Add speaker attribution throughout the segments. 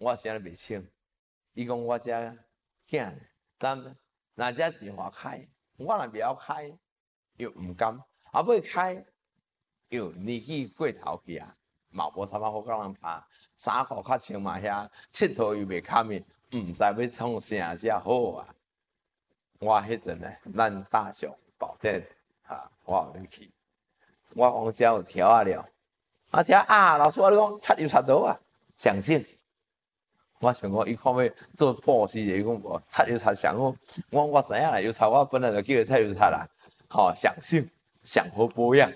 Speaker 1: 我是安尼袂清。伊讲我遮囝，咱若遮钱花开，我若袂晓开，又毋甘，后尾开又年纪过头去啊，嘛无啥物好甲人拍，衫裤较穿嘛遐，佚佗又袂堪面，毋知要创啥才好啊！我迄阵咧，咱大雄保健我有入去，我讲遮有条啊了，条啊，老师我你讲插油插刀啊，上省。我想讲，伊看要做布施的，伊讲无插油插上好。我知影啦，油插我本来就叫伊插油插啦，上省上好保养。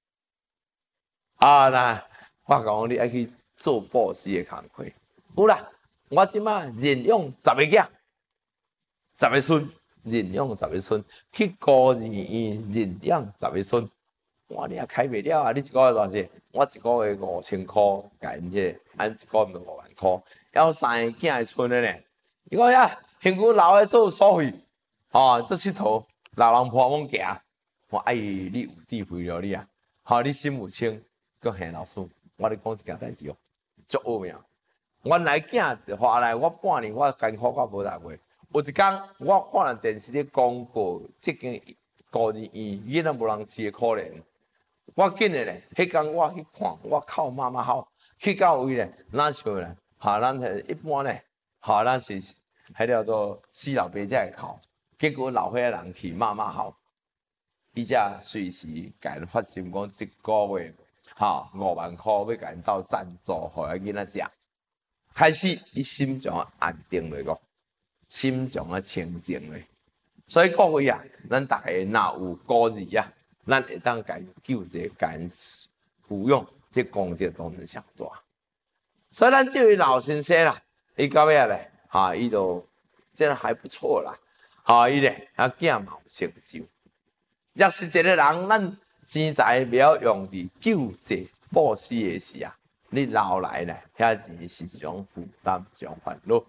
Speaker 1: 那我讲你爱去做布施的工课，有啦。我即马任用10个囝，10个孙，任用10个孙，去孤儿院任养10个孙。我你也开袂了啊！你一个月偌济？我一个月5000块，甲因迄，按一个月5万块。要3个囝会剩的呢？伊讲呀，幸苦老的做所费，做佚佗，老人破网行。我你有智慧了你啊！你心有清，搁吓老师，我咧讲一件代志哦，足奥妙。原来囝话来，我半年我艰苦到无大过。有一天，我看了电视咧广告，即间孤儿院囡仔无人饲的可怜。我紧的咧，迄天我去看，我靠妈妈好，去到位咧，哪像咧？咱一般咧，咱是迄叫做死老爸才会哭，结果老岁人去妈妈好，伊才随时甲因发心讲一个月5万块要甲因斗赞助，互伊囡仔食。开始伊心情安定落个，心情清净咧。所以各位啊，咱大家若有孤儿啊，咱会当甲因救济，甲因抚养，这功德当然上大。所以咱这位老先生啦，伊到尾咧，伊就真还不错啦，伊咧囝嘛有成就。若是一个人，咱钱财不要用伫救济布施的时啊，你老来咧，遐钱是一种负担，一种烦恼。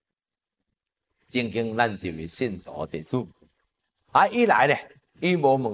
Speaker 1: 正经咱这位信徒弟子，伊来咧，伊无问